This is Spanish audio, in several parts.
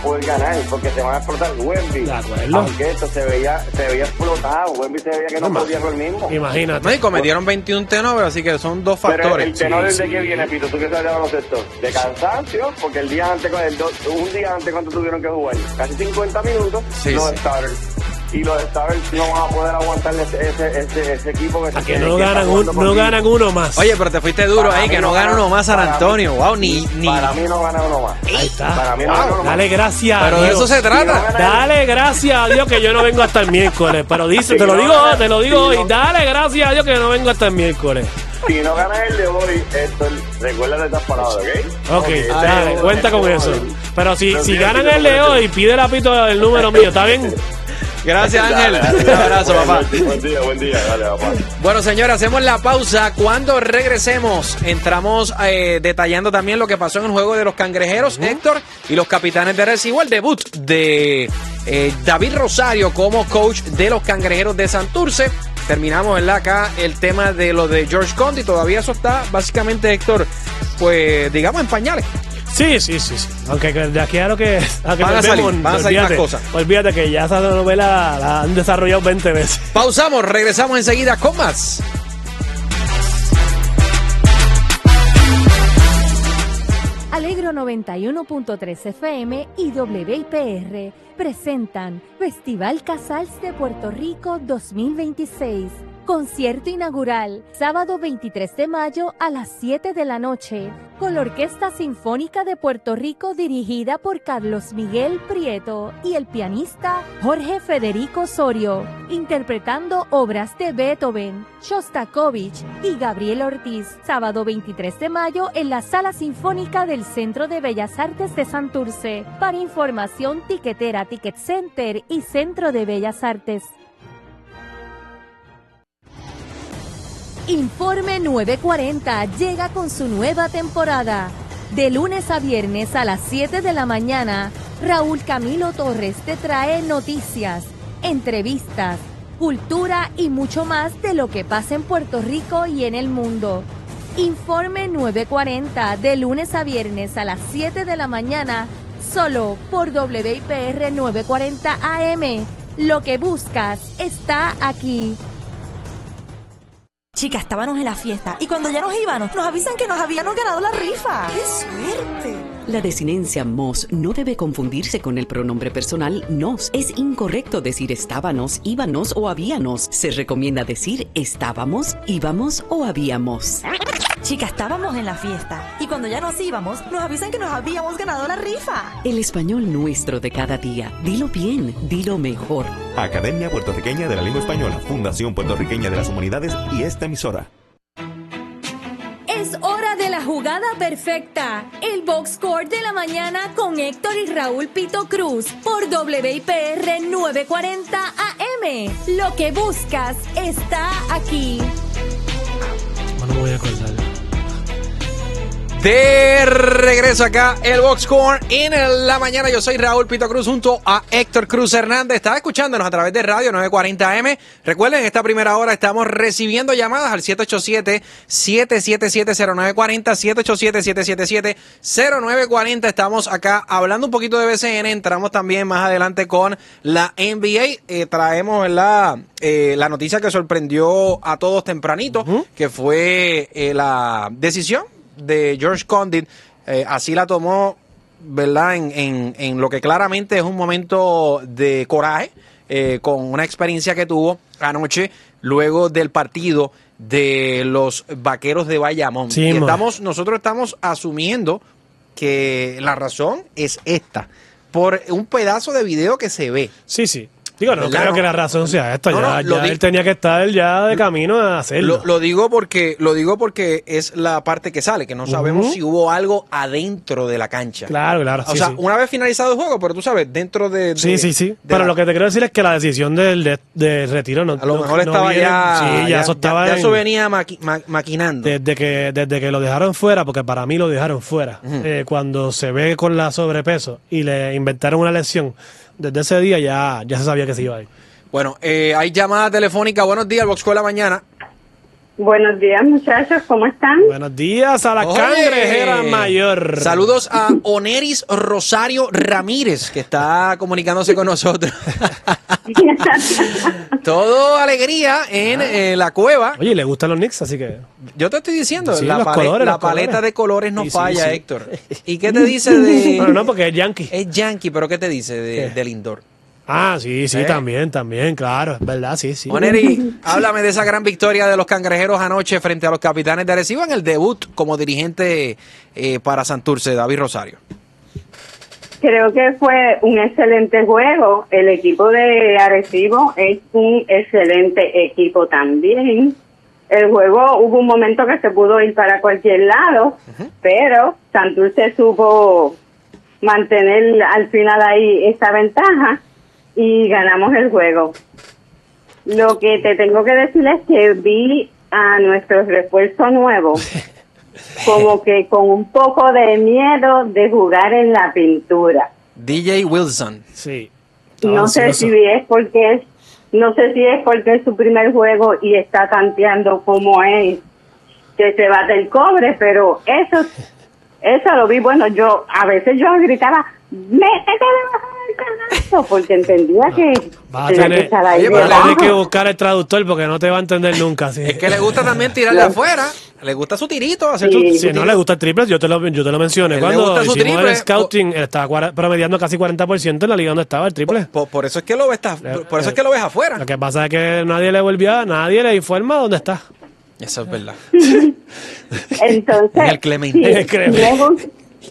poder ganar, porque se van a explotar Wemby. De acuerdo. Aunque esto se veía explotado, Wemby se veía que no podía con el mismo. Imagínate. No, y cometieron 21 turnovers, así que son dos Pero factores. el tenor es de qué viene, Pito, tú que sabes de baloncesto, de cansancio, porque un día antes cuando tuvieron que jugar, casi 50 minutos, Sí, los sí. Starters. Y los Starters no van a poder aguantar ese equipo que A que no ganan uno más. Oye, pero te fuiste duro Para ahí, mí que no no gana gana- uno más San para Antonio. mí- Wow, ni. Para mí no gana uno más. Ahí está. Para mí no gana uno más. Dale gracias a Pero de Dios. eso se trata. Dale gracias a Dios que yo no vengo hasta el miércoles. Pero dice, Sí, te lo no digo gana- hoy. sí, no. Dale gracias a Dios que no vengo hasta el miércoles. Si no ganas el de hoy, recuerda estas palabras, ¿ok? Ok, dale, cuenta con eso. Pero si Pero ganan fíjate el de hoy, pide la pito el número mío, ¿está bien? Gracias, Ángel. Dale, Un abrazo, papá. Buen día, dale, papá. Bueno, señores, hacemos la pausa. Cuando regresemos, entramos detallando también lo que pasó en el juego de los Cangrejeros, Héctor, y los Capitanes de Arecibo, el debut de David Rosario como coach de los Cangrejeros de Santurce. Terminamos, ¿verdad? Acá el tema de lo de George Conti. Todavía eso está, básicamente, Héctor, pues, digamos, en pañales. Sí. Aunque de aquí a lo que Van a salir más cosas. Olvídate que ya esa novela la han desarrollado 20 veces. Pausamos, regresamos enseguida con más. Alegro 91.3 FM y WIPR presentan Festival Casals de Puerto Rico 2026. Concierto inaugural, sábado 23 de mayo a las 7 de la noche, con la Orquesta Sinfónica de Puerto Rico dirigida por Carlos Miguel Prieto y el pianista Jorge Federico Osorio, interpretando obras de Beethoven, Shostakovich y Gabriel Ortiz. Sábado 23 de mayo en la Sala Sinfónica del Centro de Bellas Artes de Santurce. Para información, tiquetera, Ticket Center y Centro de Bellas Artes. Informe 940 llega con su nueva temporada. De lunes a viernes a las 7 de la mañana, Raúl Camilo Torres te trae noticias, entrevistas, cultura y mucho más de lo que pasa en Puerto Rico y en el mundo. Informe 940 de lunes a viernes a las 7 de la mañana, solo por WIPR 940 AM. Lo que buscas está aquí. Chicas, estábamos en la fiesta y cuando ya nos íbamos, nos avisan que nos habíamos ganado la rifa. ¡Qué suerte! La desinencia mos no debe confundirse con el pronombre personal nos. Es incorrecto decir estábamos, íbamos o habíamos. Se recomienda decir estábamos, íbamos o habíamos. Chicas, estábamos en la fiesta y cuando ya nos íbamos, nos avisan que nos habíamos ganado la rifa. El español nuestro de cada día. Dilo bien, dilo mejor. Academia Puertorriqueña de la Lengua Española, Fundación Puertorriqueña de las Humanidades y esta emisora. Es hora de la jugada perfecta. El Box Score de la mañana con Héctor y Raúl Pito Cruz por WIPR 940 AM. Lo que buscas está aquí. No me voy a acordar. De regreso acá, el Box Score en la mañana. Yo soy Raúl Pito Cruz junto a Héctor Cruz Hernández. Estaba escuchándonos a través de Radio 940 AM. Recuerden, en esta primera hora estamos recibiendo llamadas al 787-777-0940, 787-777-0940. Estamos acá hablando un poquito de BCN. Entramos también más adelante con la NBA. Traemos la noticia que sorprendió a todos tempranito, que fue la decisión de George Condit. Así la tomó, ¿verdad? En lo que claramente es un momento de coraje, con una experiencia que tuvo anoche luego del partido de los Vaqueros de Bayamón. Sí, y man. nosotros estamos asumiendo que la razón es esta, por un pedazo de video que se ve. Sí. Digo, no ¿Verdad? creo No. que la razón sea esta. No, ya no, él tenía que estar ya de camino a hacerlo. Lo digo porque es la parte que sale, que no sabemos si hubo algo adentro de la cancha. Claro. O sea, una vez finalizado el juego, pero tú sabes, dentro de... Sí. Pero lo que te quiero decir es que la decisión del retiro no... A lo mejor no estaba viene- ya... Sí, ya eso estaba ya en- eso venía maquinando. Desde que lo dejaron fuera, porque para mí lo dejaron fuera, cuando se ve con la sobrepeso y le inventaron una lesión, desde ese día ya se sabía que se iba a ir. Bueno, hay llamada telefónica. Buenos días, Box Score la mañana. Buenos días, muchachos, ¿cómo están? Buenos días a la Oye. cangrejera mayor. Saludos a Oneris Rosario Ramírez, que está comunicándose con nosotros. Todo alegría en la cueva. Oye, le gustan los Knicks, así que... Yo te estoy diciendo, Sí, la, los colores, la los paleta colores. de colores no Sí, sí, falla, sí. Héctor. ¿Y qué te dice de...? Bueno, no, porque es Yankee. Es Yankee, pero ¿qué te dice ¿Qué? del indoor? Ah, sí, ¿Eh? también, claro, es verdad, sí. Oneri, háblame de esa gran victoria de los Cangrejeros anoche frente a los Capitanes de Arecibo en el debut como dirigente para Santurce, David Rosario. Creo que fue un excelente juego. El equipo de Arecibo es un excelente equipo también. El juego hubo un momento que se pudo ir para cualquier lado, pero Santurce supo mantener al final ahí esa ventaja y ganamos el juego. Lo que te tengo que decir es que vi a nuestro refuerzo nuevo como que con un poco de miedo de jugar en la pintura. DJ Wilson. Sí. No sé si es porque es su primer juego y está tanteando como es que se bate el cobre, pero eso lo vi. Bueno, a veces yo gritaba, métete debajo del canasto, porque entendía que Vas a tenía tener, que estar ahí Oye, pero debajo. tienes que buscar el traductor porque no te va a entender nunca. Sí. Es que le gusta también tirar de afuera. Le gusta su tirito. Hacer Sí. Si no le gusta el triple, yo te lo mencioné. Él le Cuando gusta su hicimos triple, el scouting, él estaba promediando casi 40% en la liga donde estaba el triple. Por eso es que lo ves, por eso es que lo ves afuera. Lo que pasa es que nadie le informa dónde está. Eso es verdad. Entonces, En el Clemente. sí, En el Clemente.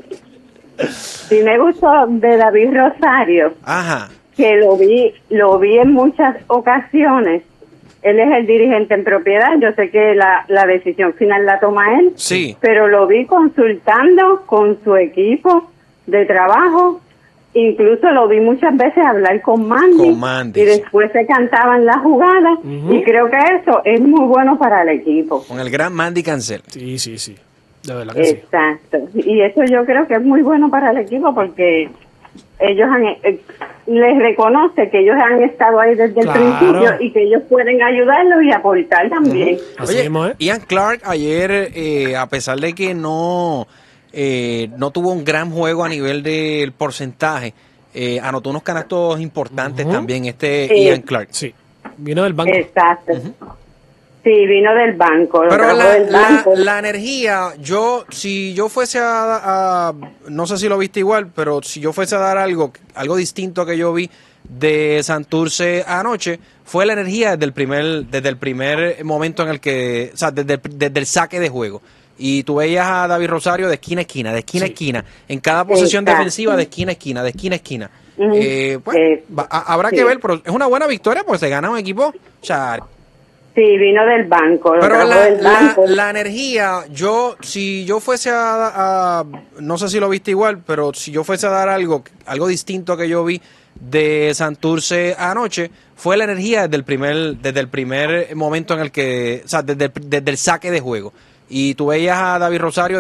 sí me gustó de David Rosario, Ajá. que lo vi en muchas ocasiones. Él es el dirigente en propiedad, yo sé que la decisión final la toma él, Sí. pero lo vi consultando con su equipo de trabajo, incluso lo vi muchas veces hablar con Mandy, Con Mandy, y después se cantaban las jugadas, y creo que eso es muy bueno para el equipo. Con el gran Mandy Cancel. Sí. De verdad que sí. Exacto, y eso yo creo que es muy bueno para el equipo porque ellos les reconoce que ellos han estado ahí desde Claro. el principio y que ellos pueden ayudarlos y aportar también. Así Oye, mismo es. Ian Clark ayer, a pesar de que no tuvo un gran juego a nivel del porcentaje, anotó unos canastos importantes también Ian Clark. Sí. Vino del banco. Exacto. Sí, vino del banco. lo Pero trajo del banco. la energía, si yo fuese a, no sé si lo viste igual, pero si yo fuese a dar algo distinto que yo vi de Santurce anoche, fue la energía desde el primer momento en el que, o sea, desde el saque de juego. Y tú veías a David Rosario de esquina a esquina, de esquina a esquina, en cada posesión Exacto. defensiva de esquina a esquina, de esquina a esquina. Ujú. Pues, habrá Sí. que ver, pero es una buena victoria porque se gana un equipo, o sea, Sí, vino del banco. lo pero trajo del banco. la energía, si yo fuese a, no sé si lo viste igual, pero si yo fuese a dar algo distinto que yo vi de Santurce anoche, fue la energía desde el primer momento en el que, o sea, desde el saque de juego. Y tú veías a David Rosario